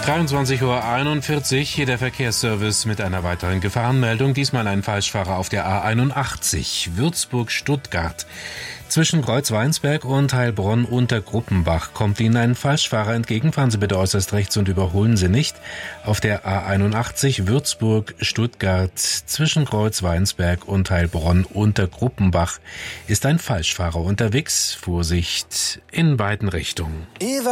23:41 Uhr, hier der Verkehrsservice mit einer weiteren Gefahrenmeldung. Diesmal ein Falschfahrer auf der A81 Würzburg-Stuttgart. Zwischen Kreuzweinsberg und Heilbronn unter Gruppenbach kommt Ihnen ein Falschfahrer entgegen. Fahren Sie bitte äußerst rechts und überholen Sie nicht. Auf der A81 Würzburg-Stuttgart zwischen Kreuzweinsberg und Heilbronn unter Gruppenbach ist ein Falschfahrer unterwegs. Vorsicht in beiden Richtungen.